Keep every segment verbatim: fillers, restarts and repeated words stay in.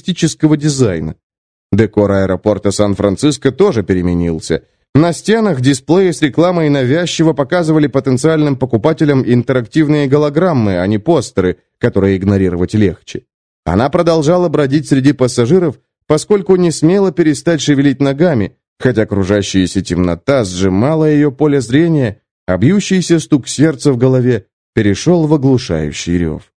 футуристического дизайна. Декор аэропорта Сан-Франциско тоже переменился. На стенах дисплеи с рекламой навязчиво показывали потенциальным покупателям интерактивные голограммы, а не постеры, которые игнорировать легче. Она продолжала бродить среди пассажиров, поскольку не смела перестать шевелить ногами, хотя окружающаяся темнота сжимала ее поле зрения, а бьющийся стук сердца в голове перешел в оглушающий рев.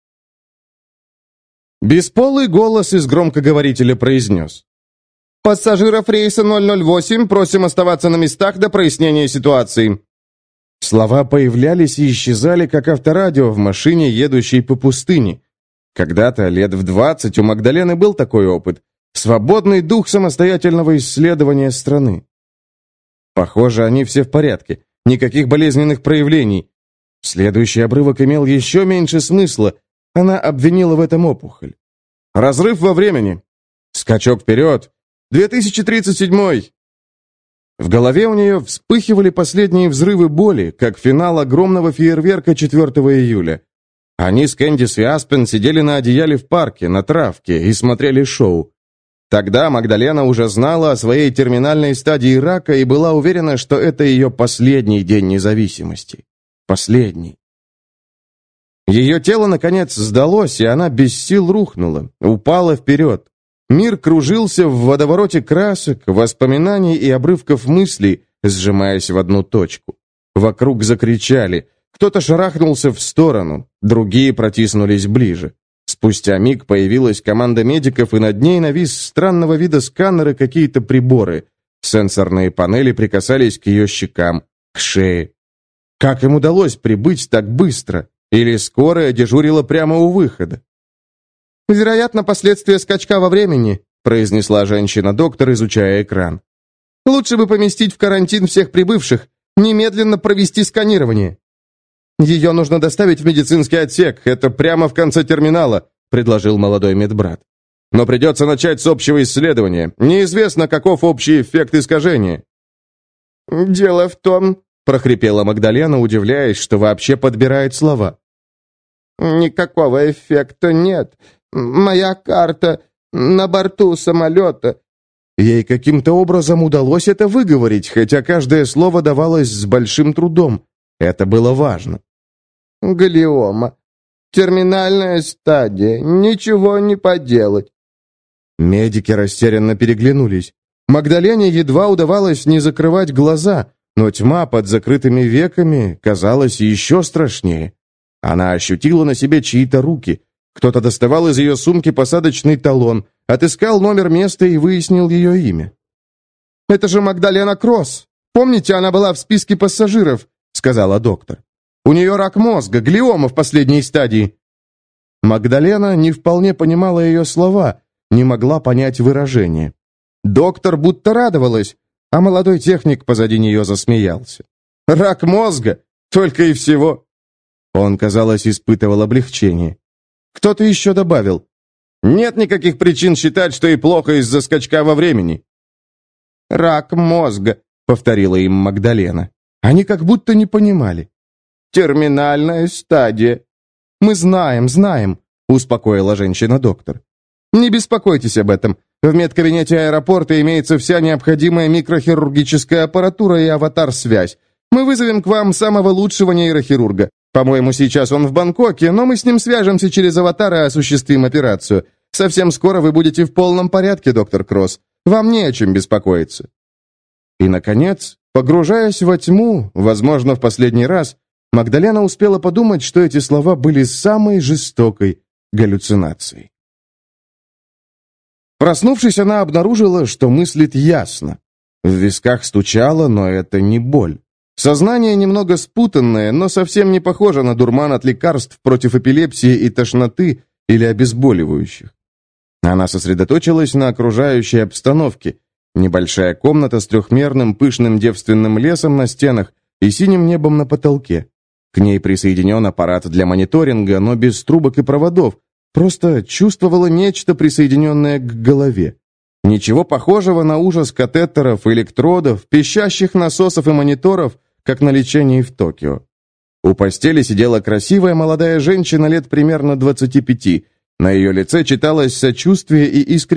Бесполый голос из громкоговорителя произнес: «Пассажиров рейса ноль ноль восемь просим оставаться на местах до прояснения ситуации». Слова появлялись и исчезали, как авторадио в машине, едущей по пустыне. Когда-то, лет в двадцать, у Магдалены был такой опыт. Свободный дух самостоятельного исследования страны. Похоже, они все в порядке. Никаких болезненных проявлений. Следующий обрывок имел еще меньше смысла. Она обвинила в этом опухоль. Разрыв во времени. Скачок вперед. две тысячи тридцать седьмой. В голове у нее вспыхивали последние взрывы боли, как финал огромного фейерверка четвёртого июля. Они с Кэндис и Аспен сидели на одеяле в парке, на травке, и смотрели шоу. Тогда Магдалена уже знала о своей терминальной стадии рака и была уверена, что это ее последний день независимости. Последний. Ее тело, наконец, сдалось, и она без сил рухнула, упала вперед. Мир кружился в водовороте красок, воспоминаний и обрывков мыслей, сжимаясь в одну точку. Вокруг закричали. Кто-то шарахнулся в сторону, другие протиснулись ближе. Спустя миг появилась команда медиков, и над ней навис странного вида сканер и какие-то приборы. Сенсорные панели прикасались к ее щекам, к шее. Как им удалось прибыть так быстро? Или скорая дежурила прямо у выхода? «Вероятно, последствия скачка во времени», произнесла женщина-доктор, изучая экран. «Лучше бы поместить в карантин всех прибывших, немедленно провести сканирование». «Ее нужно доставить в медицинский отсек, это прямо в конце терминала», предложил молодой медбрат. «Но придется начать с общего исследования. Неизвестно, каков общий эффект искажения». «Дело в том», прохрипела Магдалена, удивляясь, что вообще подбирает слова. «Никакого эффекта нет. Моя карта на борту самолета». Ей каким-то образом удалось это выговорить, хотя каждое слово давалось с большим трудом. Это было важно. «Глиома. Терминальная стадия. Ничего не поделать». Медики растерянно переглянулись. Магдалене едва удавалось не закрывать глаза, но тьма под закрытыми веками казалась еще страшнее. Она ощутила на себе чьи-то руки. Кто-то доставал из ее сумки посадочный талон, отыскал номер места и выяснил ее имя. «Это же Магдалена Кросс. Помните, она была в списке пассажиров», — сказала доктор. «У нее рак мозга, глиома в последней стадии». Магдалена не вполне понимала ее слова, не могла понять выражение. Доктор будто радовалась, а молодой техник позади нее засмеялся. «Рак мозга? Только и всего!» Он, казалось, испытывал облегчение. Кто-то еще добавил. «Нет никаких причин считать, что и плохо из-за скачка во времени». «Рак мозга», — повторила им Магдалена. Они как будто не понимали. «Терминальная стадия». «Мы знаем, знаем», — успокоила женщина-доктор. «Не беспокойтесь об этом. В медкабинете аэропорта имеется вся необходимая микрохирургическая аппаратура и аватар-связь. Мы вызовем к вам самого лучшего нейрохирурга. По-моему, сейчас он в Бангкоке, но мы с ним свяжемся через аватар и осуществим операцию. Совсем скоро вы будете в полном порядке, доктор Кросс. Вам не о чем беспокоиться». И, наконец, погружаясь во тьму, возможно, в последний раз, Магдалена успела подумать, что эти слова были самой жестокой галлюцинацией. Проснувшись, она обнаружила, что мыслит ясно. В висках стучало, но это не боль. Сознание немного спутанное, но совсем не похоже на дурман от лекарств против эпилепсии и тошноты или обезболивающих. Она сосредоточилась на окружающей обстановке. Небольшая комната с трехмерным пышным девственным лесом на стенах и синим небом на потолке. К ней присоединен аппарат для мониторинга, но без трубок и проводов. Просто чувствовала нечто, присоединенное к голове. Ничего похожего на ужас катетеров, электродов, пищащих насосов и мониторов, как на лечении в Токио. У постели сидела красивая молодая женщина лет примерно двадцати пяти. На ее лице читалось сочувствие и искренность.